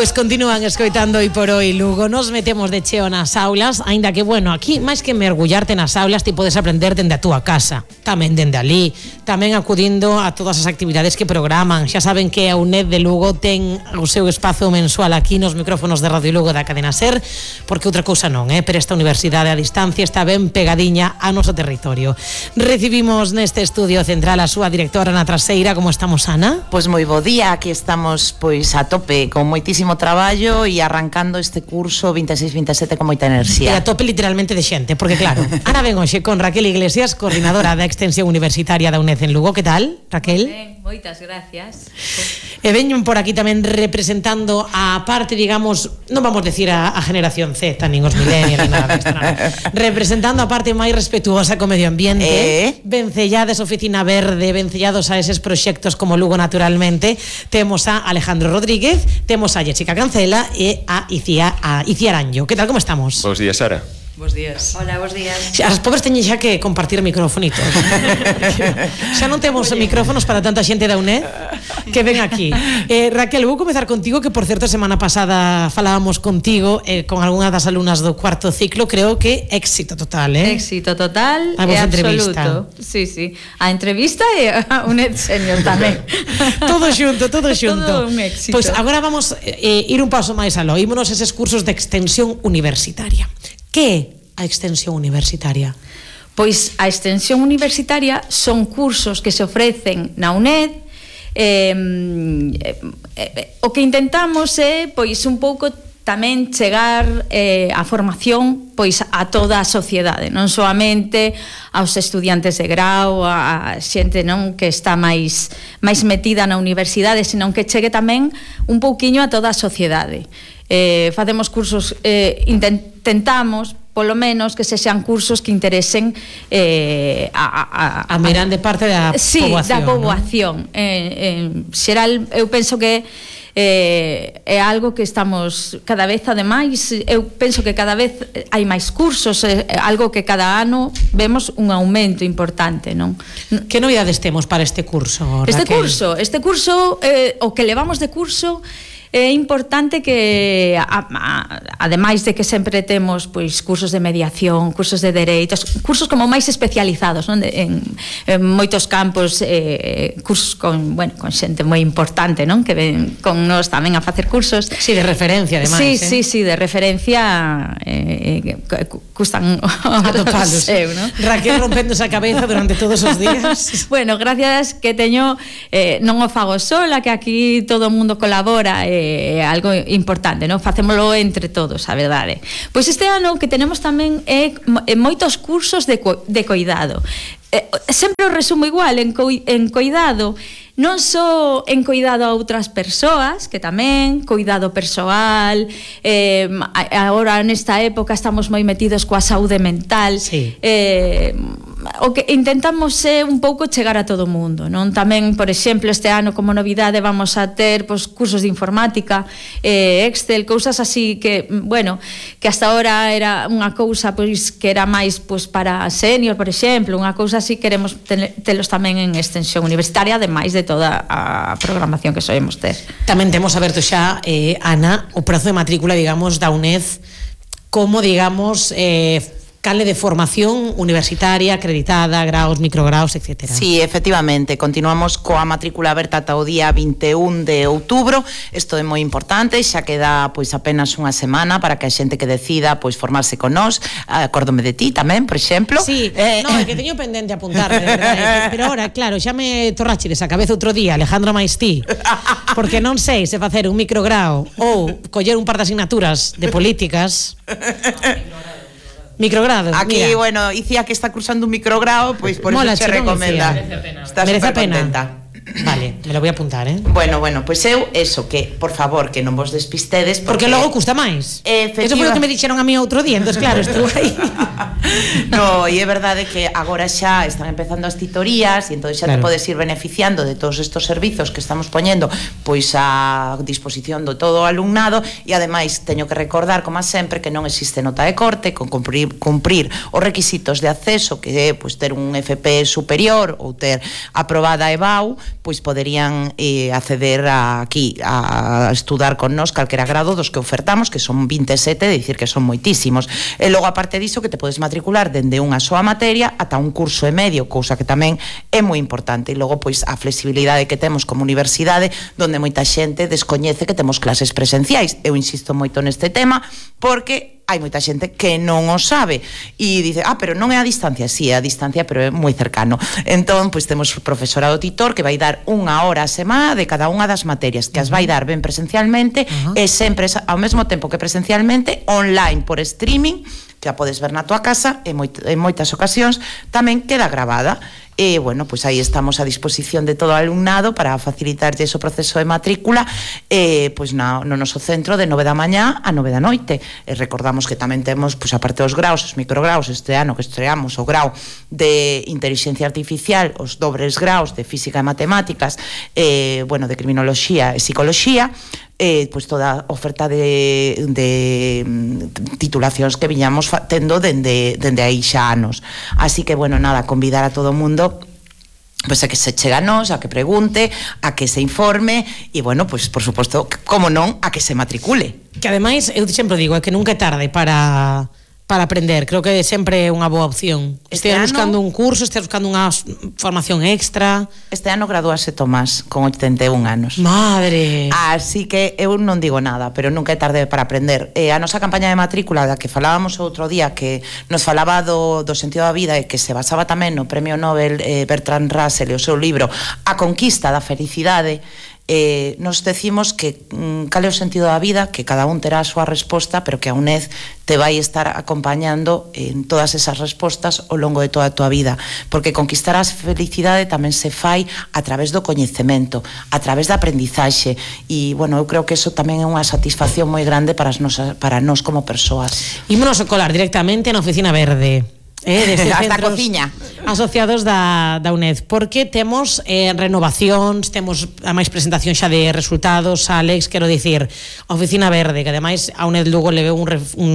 Pois continúan escoitando Hoy por Hoy Lugo. Nos metemos de cheo nas aulas, aínda que, bueno, aquí, máis que mergullarte nas aulas, ti podes aprender dende a túa casa, tamén dende ali, tamén acudindo a todas as actividades que programan. Xa saben que a UNED de Lugo ten o seu espazo mensual aquí nos micrófonos de Radio Lugo da cadena SER, porque outra cousa non, pero esta universidade a distancia está ben pegadiña a noso territorio. Recibimos neste estudio central a súa directora Ana Traseira. Como estamos, Ana? Pois moi bo día, aquí estamos pois a tope con moitísimo traballo e arrancando este curso 26-27 con moita enerxía. E a tope literalmente de xente, porque claro, Ana ven hoxe con Raquel Iglesias, coordinadora da Extensión Universitaria da UNED en Lugo. Que tal, Raquel? Ben, moitas gracias. E veñen por aquí tamén representando a parte, digamos, non vamos decir a generación Z, nin os millennials, nin nada disto, non. Representando a parte máis respetuosa co medio ambiente, vencellades Oficina Verde, vencellados a eses proxectos como Lugo Naturalmente. Temos a Alejandro Rodríguez, temos a Jessica Cancela e a Icía Aranjo. Que tal, como estamos? Bos días, Sara. Bos días. Hola, bos días. As pobres teñen xa que compartir micrófonitos. Xa non temos micrófonos para tanta xente da UNED que ven aquí. Raquel, vou comezar contigo, que por certo, semana pasada falábamos contigo con algunhas das alumnas do cuarto ciclo. Creo que éxito total, Éxito total e absoluto. Sí, sí. A entrevista e a UNED Senior tamén. Todo xunto. Todo un éxito. Pois agora vamos ir un paso máis aló. Ímonos eses cursos de extensión universitaria. Que é a extensión universitaria? Pois a extensión universitaria son cursos que se ofrecen na UNED. O que intentamos é, pois, un pouco tamén chegar a formación, pois, a toda a sociedade, non soamente aos estudiantes de grau, a xente, non, que está máis metida na universidade, senón que chegue tamén un pouquiño a toda a sociedade. Facemos cursos, intentamos polo menos que sexan cursos que interesen a grande parte da poboación. Sí, da poboación. En xeral, eu penso que é algo que estamos cada vez, ademais, eu penso que cada vez hai máis cursos, algo que cada ano vemos un aumento importante, non? Que novidades temos para este curso, Raquel? Este curso, o que levamos de curso, é importante que, ademais de que sempre temos, pois, cursos de mediación, cursos de dereitos, cursos como máis especializados, non? En moitos campos, cursos con xente moi importante, non? Que ven con nós tamén a facer cursos. Sí, de referencia, ademais. Sí, de referencia, custan atopalos. Non? Raquel rompéndose a cabeza durante todos os días. Bueno, gracias que teño, non o fago sola, que aquí todo o mundo colabora, algo importante, non? Facémolo entre todos, a verdade. Pois este ano que tenemos tamén é moitos cursos de coidado. Sempre o resumo igual, en coidado, non só en coidado a outras persoas, que tamén, coidado persoal, agora nesta época estamos moi metidos coa saúde mental. Sí. O que intentamos é un pouco chegar a todo o mundo, non? Tamén, por exemplo, este ano como novidade vamos a ter, pois, cursos de informática, Excel, cousas así que, bueno, que hasta ahora era unha cousa, pois, que era máis, pois, para senior, por exemplo, unha cousa así, queremos telos tamén en extensión universitaria, ademais de toda a programación que soemos ter. Tamén temos aberto xa, Ana, o prazo de matrícula, digamos, da UNED, como, digamos, canle de formación universitaria, acreditada, graus, micrograus, etc. Sí, efectivamente, continuamos coa matrícula aberta ata o día 21 de outubro. Isto é moi importante, xa queda, pois, apenas unha semana para que a xente que decida, pois, formarse con nós. Acórdome de ti tamén, por exemplo. Sí, non, é que teño pendente apuntarme, de verdade, pero ahora, claro, xa me torrachides a cabeza outro día, Alejandro máis ti, porque non sei se facer un micrograo ou coller un par de asignaturas de políticas. Microgrado. Aquí, mira. Bueno, Icía que está cursando un microgrado, pois por Mola, eso se recomenda. Está merece super contenta. Vale, me lo voy a apuntar, Bueno, pois eu, eso, que, por favor, que non vos despistedes porque logo custa máis. Eso foi o que me dixeron a mí outro día, entonces claro, estuve aí. No, e é verdade que agora xa están empezando as titorías e entón xa te podes ir beneficiando de todos estos servizos que estamos poñendo, pois, a disposición do todo o alumnado. E ademais teño que recordar, como sempre, que non existe nota de corte, con cumprir os requisitos de acceso, que é, pois, ter un FP superior ou ter aprobada a EBAU, pois poderían acceder aquí a estudar con nós calquera grado dos que ofertamos, que son 27, de dicir que son moitísimos. E logo, aparte diso, que te podes matricular dende unha soa materia ata un curso e medio, cousa que tamén é moi importante. E logo, pois, a flexibilidade que temos como universidade, donde moita xente descoñece que temos clases presenciais. Eu insisto moito neste tema, porque hai moita xente que non o sabe e dice, pero non é a distancia. Si, é a distancia, pero é moi cercano. Entón, pois temos profesorado titor que vai dar 1 hora a semana de cada unha das materias, que as vai dar ben presencialmente e sempre ao mesmo tempo que presencialmente, online por streaming, que a podes ver na tua casa, e en moitas ocasións tamén queda grabada. E, bueno, pois aí estamos a disposición de todo o alumnado para facilitarlle o proceso de matrícula, pois no noso centro de 9 da mañá a 9 da noite. E recordamos que tamén temos, pois, aparte dos graus, os micrograus, este ano que estreamos o grau de Inteligencia Artificial, os dobres graus de Física e Matemáticas, bueno, de Criminoloxía e Psicoloxía, pois toda a oferta de titulacións que viñamos tendo dende aí xa anos. Así que, bueno, nada, convidar a todo o mundo pois a que se chega a nós, a que pregunte, a que se informe e, bueno, pois, por suposto, como non, a que se matricule. Que ademais, eu sempre digo, é que nunca é tarde para aprender. Creo que sempre é unha boa opción. Estea buscando un curso, estea buscando unha formación extra. Este ano graduase Tomás con 81 anos. Madre! Así que eu non digo nada, pero nunca é tarde para aprender. A nosa campaña de matrícula da que falábamos outro día, que nos falaba do sentido da vida e que se basaba tamén no Premio Nobel Bertrand Russell e o seu libro A Conquista da Felicidade, nos decimos que cal é o sentido da vida, que cada un terá a súa resposta, pero que a UNED te vai estar acompañando en todas esas respostas ao longo de toda a tua vida, porque conquistar a felicidade tamén se fai a través do coñecemento, a través da aprendizaxe, e, bueno, eu creo que eso tamén é unha satisfacción moi grande para nós como persoas. Ímonos a colar directamente na Oficina Verde. Hasta a cociña asociados da UNED, porque temos renovacións, temos a máis presentación xa de resultados. Alex, quero dicir, a Oficina Verde, que ademais a UNED Lugo leveu un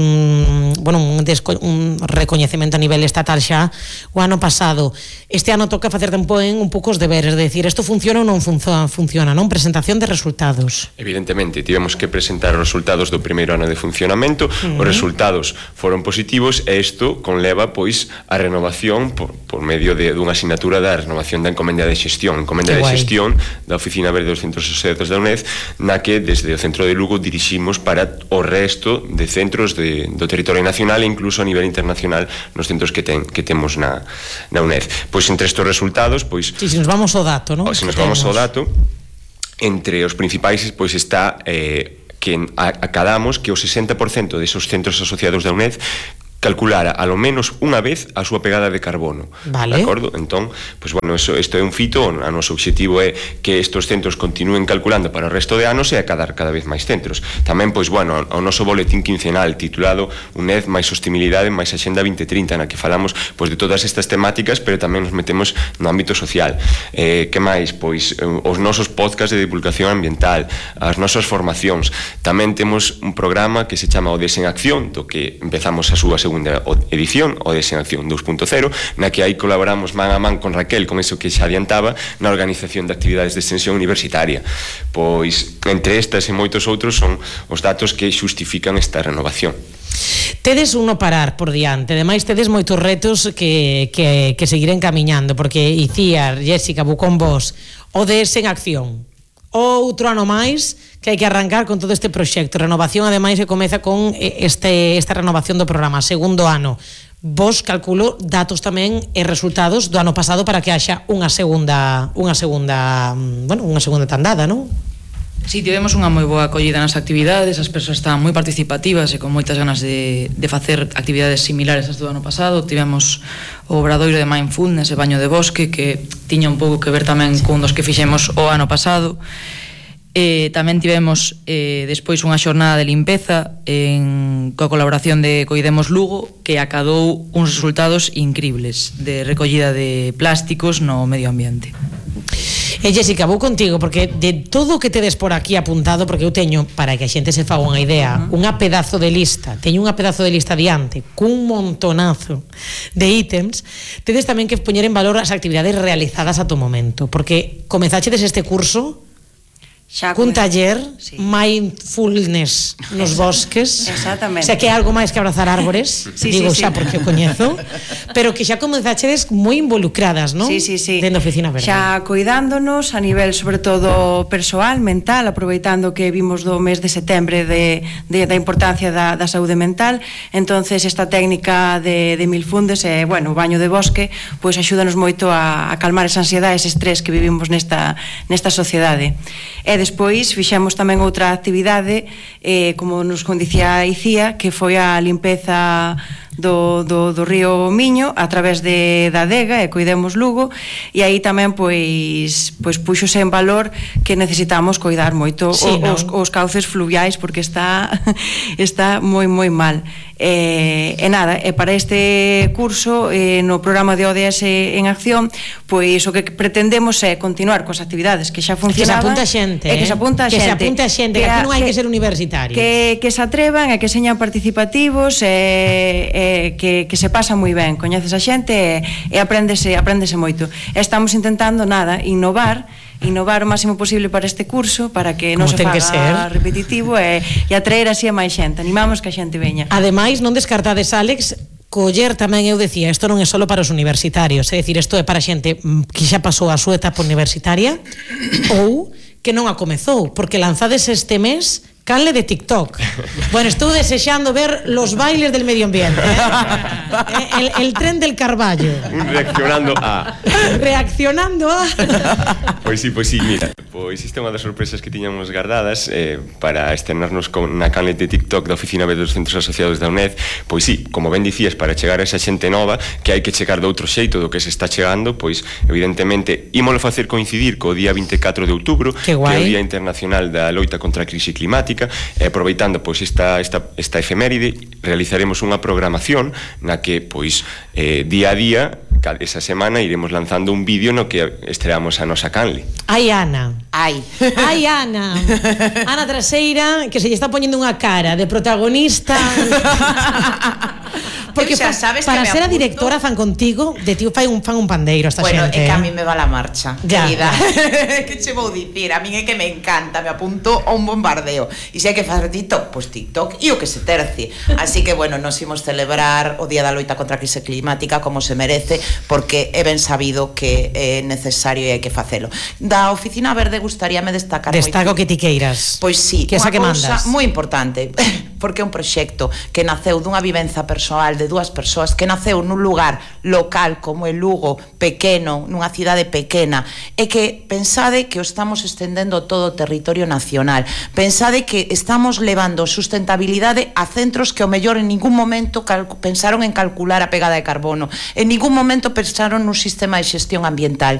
recoñecemento a nivel estatal xa o ano pasado. Este ano toca facer tempo en un pouco os deberes, de decir, isto funciona ou non funciona, non? Presentación de resultados. Evidentemente, tivemos que presentar os resultados do primeiro ano de funcionamento, os resultados foron positivos e isto conleva, pois, a renovación por medio dunha asignatura da renovación da encomenda de xestión da Oficina Verde dos Centros Asociados da UNED, na que desde o centro de Lugo diriximos para o resto de centros do territorio nacional e incluso a nivel internacional nos centros que temos na UNED. Pois entre estes resultados, pois... Si nos vamos ao dato, non? Se nos vamos ao dato, entre os principais, pois está que acadamos que o 60% desos centros asociados da UNED calculara alo menos unha vez a súa pegada de carbono. Vale. De acordo? Entón, pois, bueno, isto é un fito. O noso obxectivo é que estos centros continúen calculando para o resto de anos e acadar cada vez máis centros. Tamén, pois, bueno, o noso boletín quincenal titulado UNED máis sostenibilidade máis Axenda 2030, na que falamos, pois, de todas estas temáticas, pero tamén nos metemos no ámbito social. Que máis? Pois, os nosos podcast de divulgación ambiental, as nosas formacións. Tamén temos un programa que se chama O Des en Acción, do que empezamos a súa segunda edición, o Des en Acción 2.0, na que aí colaboramos man a man con Raquel, con eso que xa adiantaba, na organización de actividades de extensión universitaria. Pois, entre estas e moitos outros son os datos que xustifican esta renovación. Tedes uno parar por diante, ademais tedes moitos retos que seguir encamiñando, porque Iciar, Jéssica, Bucón vos, o Des en Acción, outro ano máis que hai que arrancar con todo este proxecto. Renovación, ademais, que comeza con esta renovación do programa, segundo ano. Vos calculo datos tamén e resultados do ano pasado para que haxa unha segunda tandada, non? Si, tivemos unha moi boa acollida nas actividades, as persoas estaban moi participativas e con moitas ganas de facer actividades similares ás do ano pasado. Tivemos o obradoiro de Mindfulness e baño de bosque, que tiña un pouco que ver tamén cun dos que fixemos o ano pasado. Tamén tivemos despois unha xornada de limpeza coa colaboración de Coidemos Lugo, que acadou uns resultados incribles de recollida de plásticos no medio ambiente. E Jessica, vou contigo, porque de todo o que tedes por aquí apuntado, porque eu teño, para que a xente se faga unha idea, unha pedazo de lista, teño unha pedazo de lista diante, cun montonazo de ítems, tedes tamén que poñer en valor as actividades realizadas a to momento, porque comezachedes este curso cun taller, sí. Mindfulness nos bosques. Exactamente. O sea, que é algo máis que abrazar árbores, sí, digo sí, xa porque o coñezo, pero que xa comezachedes moi involucradas, non? Sí, sí, sí. Dentro da Oficina Verde. Xa cuidándonos a nivel, sobre todo, persoal, mental, aproveitando que vimos do mes de setembro da importancia da saúde mental. Entonces, esta técnica de Mindfulness, bueno, o baño de bosque, pois axúdanos moito a calmar esa ansiedade, ese estrés que vivimos nesta sociedade. E despois fixemos tamén outra actividade, como nos dicía Icía, que foi a limpeza do río Miño a través da adega, e Coidemos Lugo, e aí tamén pois puxose en valor que necesitamos coidar moito os cauces fluviais, porque está moi mal. E nada, e para este curso, no programa de ODS en acción, pois o que pretendemos é continuar coas actividades que xa funcionaban, que se apunta xente, que se apunta xente, que aquí non hai que ser universitarios, que se atrevan e que señan participativos, que se pasa moi ben, coñeces a xente e apréndese moito. Estamos intentando innovar o máximo posible para este curso, para que non se faga repetitivo e atraer así a máis xente. Animamos que a xente veña. Ademais, non descartades, Álex, coller tamén, eu decía, isto non é só para os universitarios, é dicir, isto é para xente que xa pasou a súa etapa universitaria ou que non a comezou, porque lanzades este mes canle de TikTok. Bueno, estou desexando ver los bailes del medio ambiente, el tren del Carballo. Reaccionando a. Pois sí, mira, pois isto é unha das sorpresas que tiñamos guardadas para estrenarnos na canle de TikTok da Oficina B dos Centros Asociados da UNED. Pois sí, como ben dicías, para chegar a esa xente nova, que hai que chegar de outro xeito do que se está chegando, pois evidentemente ímolo facer coincidir co día 24 de outubro, que é o Día Internacional da Loita contra a Crise Climática. E aproveitando pois esta efeméride, realizaremos unha programación na que pois día a día, esa semana, iremos lanzando un vídeo no que estreamos a nosa canle. Ai, Ana. Ai, Ana. Ana Traseira, que se lle está poñendo unha cara de protagonista. Porque sabes para ser a directora fan contigo, de ti fan un pandeiro esta xente. Bueno, é que a mí me va la marcha, ya. Querida. Que che vou dicir? A mí é que me encanta, me apunto a un bombardeo. E se hai que facer TikTok, pois TikTok e o que se terci. Así que, bueno, nos imos celebrar o Día da Loita contra a Crise Climática como se merece, porque é ben sabido que é necesario e hai que facelo. Da Oficina Verde gustaríame destacar Destaco que ti queiras. Pois sí, que esa que mandas. Moi importante, porque é un proxecto que naceu dunha vivenza persoal de dúas persoas, que naceu nun lugar local como é Lugo, pequeno, nunha cidade pequena, e que pensade que o estamos estendendo todo o territorio nacional. Pensade que estamos levando sustentabilidade a centros que ao mellor en ningún momento pensaron en calcular a pegada de carbono, en ningún momento pensaron nun sistema de xestión ambiental.